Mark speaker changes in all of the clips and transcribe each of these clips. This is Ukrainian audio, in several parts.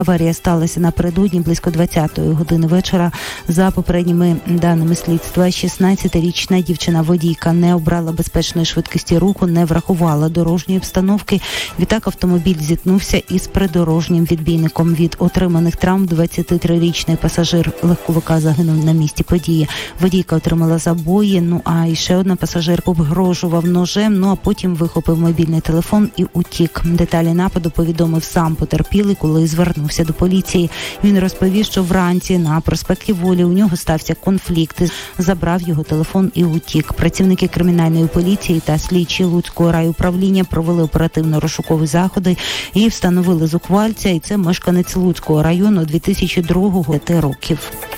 Speaker 1: Аварія сталася напередодні близько 20-ї години вечора. За попередніми даними слідства, 16-річна дівчина-водійка не обрала безпечної швидкості руху, не врахувала дорожньої обстановки. Відтак автомобіль зіткнувся із придорожнім відбійником. Від отриманих травм 23-річний пасажир легковика загинув на місці події. Водійка отримала забої, а ще одна пасажир погрожував ножем, а потім вихопив мобільний телефон і утік. Деталі нападу повідомив сам потерпілий, коли звернувся до поліції. Він розповів, що вранці на проспекті Волі у нього стався конфлікт. Забрав його телефон і утік. Працівники кримінальної поліції та слідчі Луцького райуправління провели оперативно-розшукові заходи і встановили зухвальця. І це мешканець Луцького району 2002 років.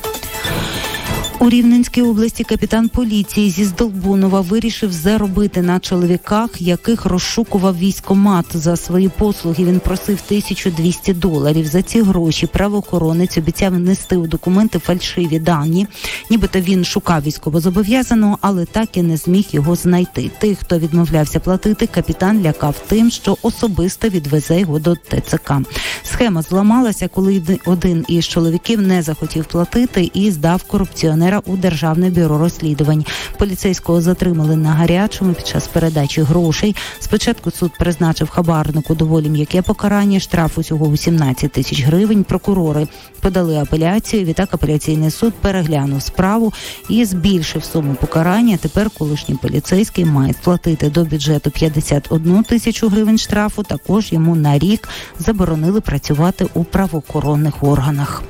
Speaker 1: У Рівненській області капітан поліції зі Здолбунова вирішив заробити на чоловіках, яких розшукував військкомат. За свої послуги він просив $1200. За ці гроші правоохоронець обіцяв внести у документи фальшиві дані. Нібито він шукав військовозобов'язаного, але так і не зміг його знайти. Тих, хто відмовлявся платити, капітан лякав тим, що особисто відвезе його до ТЦК. Схема зламалася, коли один із чоловіків не захотів платити і здав корупціонера у Державне бюро розслідувань. Поліцейського затримали на гарячому під час передачі грошей. Спочатку суд призначив хабарнику доволі м'яке покарання, штраф усього у 17 тисяч гривень. Прокурори подали апеляцію, відтак апеляційний суд переглянув справу і збільшив суму покарання. Тепер колишній поліцейський має сплатити до бюджету 51 тисячу гривень штрафу. Також йому на рік заборонили працювати у правоохоронних органах.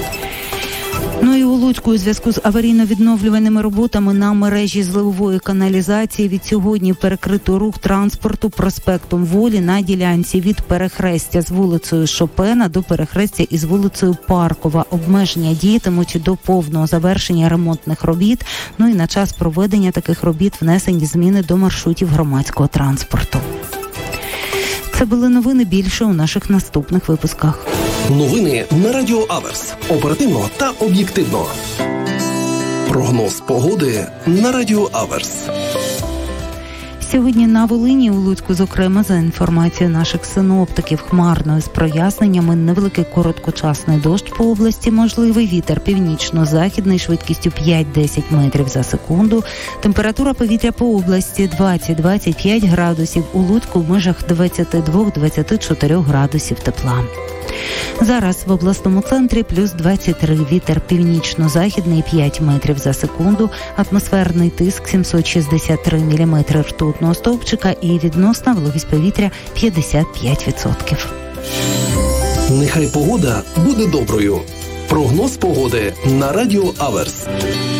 Speaker 1: І у Луцьку у зв'язку з аварійно-відновлювальними роботами на мережі зливової каналізації від сьогодні перекрито рух транспорту проспектом Волі на ділянці від перехрестя з вулицею Шопена до перехрестя із вулицею Паркова. Обмеження діятимуть до повного завершення ремонтних робіт. І на час проведення таких робіт внесені зміни до маршрутів громадського транспорту. Це були новини, більше у наших наступних випусках.
Speaker 2: Новини на Радіо Аверс. Оперативно та об'єктивно. Прогноз погоди на Радіо Аверс.
Speaker 1: Сьогодні на Волині, у Луцьку, зокрема, за інформацією наших синоптиків, хмарно з проясненнями, невеликий короткочасний дощ по області можливий, вітер північно-західний швидкістю 5-10 метрів за секунду. Температура повітря по області 20-25 градусів, у Луцьку в межах 22-24 градусів тепла. Зараз в обласному центрі плюс 23, вітер північно-західний 5 метрів за секунду, атмосферний тиск 763 мм ртутного стовпчика і відносна вологість повітря 55%.
Speaker 2: Нехай погода буде доброю. Прогноз погоди на Радіо Аверс.